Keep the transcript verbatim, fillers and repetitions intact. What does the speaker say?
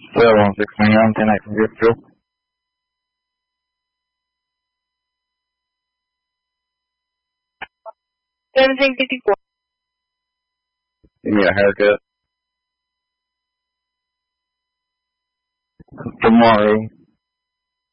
seven six nine ten eight from Griffithville. seventeen fifty-four. You need a haircut? Tomorrow.